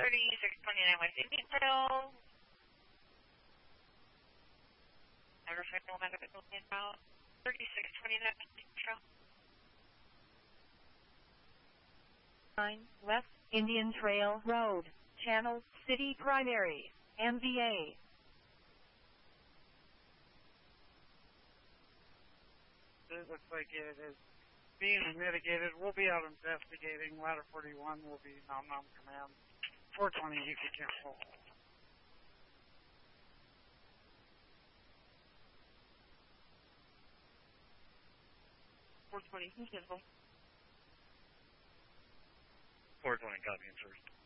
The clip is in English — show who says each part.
Speaker 1: 3629 West Indian Trail. Motorcycle medical inbound. 3629 West Indian Trail.
Speaker 2: 9 West Indian Trail Road, Channel City Primary, MVA.
Speaker 3: It looks like it is being mitigated. We'll be out investigating. Ladder 41 will be nom-nom command. 420, you be careful.
Speaker 1: 420, you cancel.
Speaker 4: 420, copy in first.